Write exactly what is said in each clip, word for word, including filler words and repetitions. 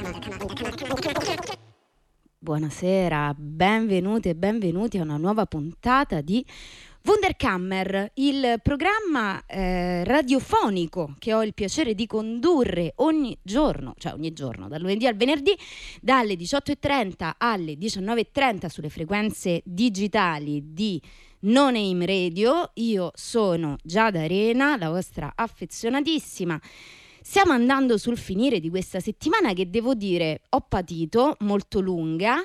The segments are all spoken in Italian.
Buonasera, benvenute e benvenuti a una nuova puntata di Wunderkammer, il programma eh, radiofonico che ho il piacere di condurre ogni giorno, cioè ogni giorno, dal lunedì al venerdì, dalle diciotto e trenta alle diciannove e trenta sulle frequenze digitali di No Name Radio. Io sono Giada Arena, la vostra affezionatissima. Stiamo andando sul finire di questa settimana che, devo dire, ho patito, molto lunga,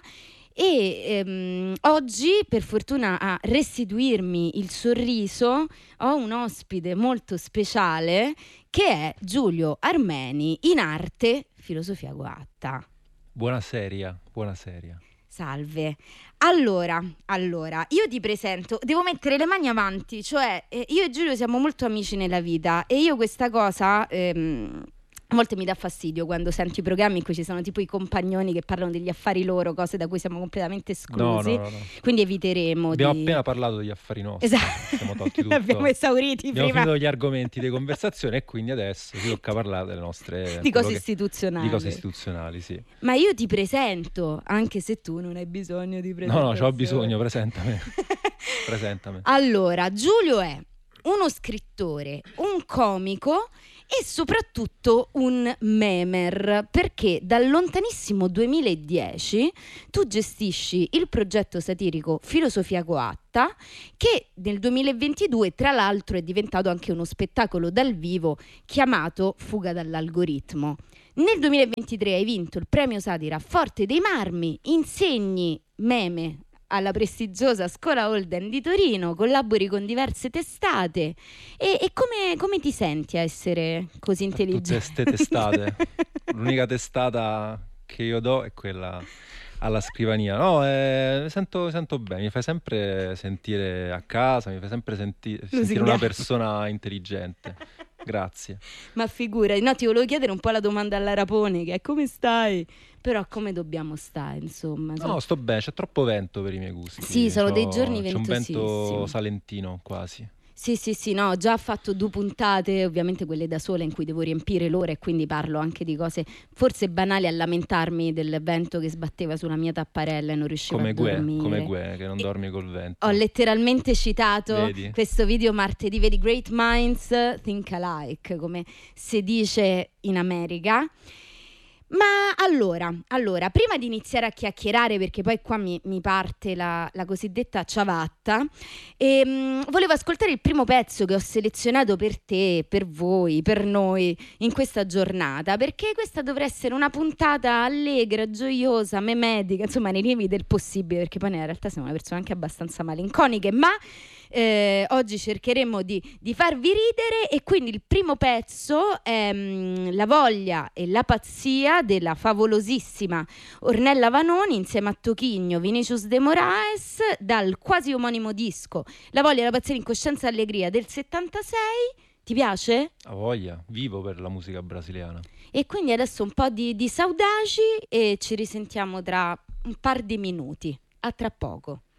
e ehm, oggi, per fortuna, a restituirmi il sorriso ho un ospite molto speciale che è Giulio Armeni, in arte filosofia coatta. Buonasera, buonasera. Salve. Allora, allora, io ti presento, devo mettere le mani avanti, cioè eh, io e Giulio siamo molto amici nella vita e io questa cosa ehm, a volte mi dà fastidio quando sento i programmi in cui ci sono tipo i compagnoni che parlano degli affari loro, cose da cui siamo completamente esclusi. No, no, no, no. Quindi eviteremo Abbiamo di... appena parlato degli affari nostri. Esatto. Siamo tolti tutto. Abbiamo esauriti Abbiamo prima finito gli argomenti di conversazione e quindi adesso ci tocca parlare delle nostre di cose che- istituzionali. Di cose istituzionali, sì. Ma io ti presento, anche se tu non hai bisogno di No, presentazione. no, c'ho bisogno, presentami. Presentami. Allora, Giulio è uno scrittore, un comico e soprattutto un memer, perché dal lontanissimo duemiladieci tu gestisci il progetto satirico Filosofia Coatta, che nel duemilaventidue tra l'altro è diventato anche uno spettacolo dal vivo chiamato Fuga dall'algoritmo. Nel duemilaventitré hai vinto il premio Satira Forte dei Marmi, insegni meme alla prestigiosa Scuola Holden di Torino, collabori con diverse testate. E, e come, come ti senti a essere così intelligente? Tutte ste testate. L'unica testata che io do è quella alla scrivania. No, eh, mi sento, mi sento bene, mi fai sempre sentire a casa, mi fai sempre senti- sentire una persona intelligente. Grazie. Ma figurati, no, ti volevo chiedere un po' la domanda alla Rapone, che è come stai? Però come dobbiamo stare, insomma? No, sto bene, c'è troppo vento per i miei gusti. Sì, sono C'ho- dei giorni C'è un ventosissimi. vento salentino quasi. Sì, sì, sì, no, ho già fatto due puntate, ovviamente quelle da sola, in cui devo riempire l'ora e quindi parlo anche di cose forse banali, a lamentarmi del vento che sbatteva sulla mia tapparella e non riuscivo Come a Gue, dormire. come Gue, che non E- dormi col vento. Ho letteralmente citato Vedi? questo video martedì, vedi, Great Minds Think Alike, come si dice in America. Ma allora, allora, prima di iniziare a chiacchierare, perché poi qua mi, mi parte la, la cosiddetta ciabatta, ehm, volevo ascoltare il primo pezzo che ho selezionato per te, per voi, per noi in questa giornata, perché questa dovrà essere una puntata allegra, gioiosa, memetica, insomma nei limiti del possibile, perché poi in realtà siamo una persona anche abbastanza malinconiche, ma eh, oggi cercheremo di, di farvi ridere, e quindi il primo pezzo è mm, La voglia e la pazzia della favolosissima Ornella Vanoni insieme a Tochigno, Vinicius de Moraes, dal quasi omonimo disco La voglia e la pazzia, l'incoscienza e allegria del settantasei. Ti piace? A voglia, vivo per la musica brasiliana. E quindi adesso un po' di, di saudagi e ci risentiamo tra un par di minuti. A tra poco.